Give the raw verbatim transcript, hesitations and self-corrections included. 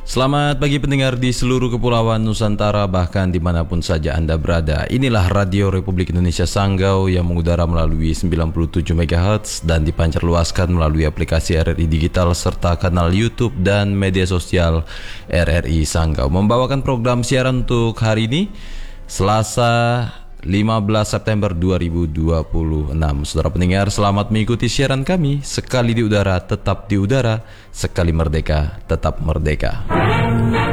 Selamat pagi pendengar di seluruh kepulauan Nusantara, bahkan dimanapun saja Anda berada. Inilah Radio Republik Indonesia Sanggau yang mengudara melalui sembilan puluh tujuh megahertz dan dipancar luaskan melalui aplikasi R R I Digital serta kanal YouTube dan media sosial R R I Sanggau. Membawakan program siaran untuk hari ini, Selasa lima belas September dua ribu dua puluh enam. Saudara pendengar, selamat mengikuti siaran kami. Sekali di udara, tetap di udara. Sekali merdeka, tetap merdeka.